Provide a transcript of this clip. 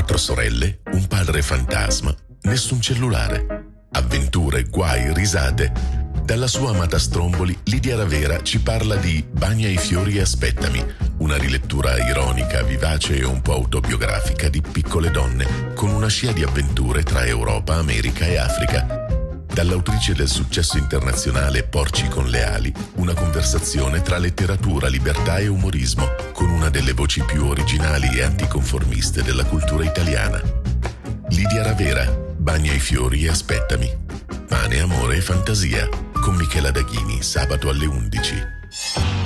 4 sorelle, un padre fantasma, nessun cellulare. Avventure, guai, risate. Dalla sua amata Stromboli, Lidia Ravera ci parla di Bagna i fiori e aspettami, una rilettura ironica, vivace e un po' autobiografica di Piccole donne, con una scia di avventure tra Europa, America e Africa. Dall'autrice del successo internazionale Porci con le ali, una conversazione tra letteratura, libertà e umorismo, con una delle voci più originali e anticonformiste della cultura italiana. Lidia Ravera, Bagna i fiori e aspettami. Pane, amore e fantasia, con Michela Daghini, sabato alle 11.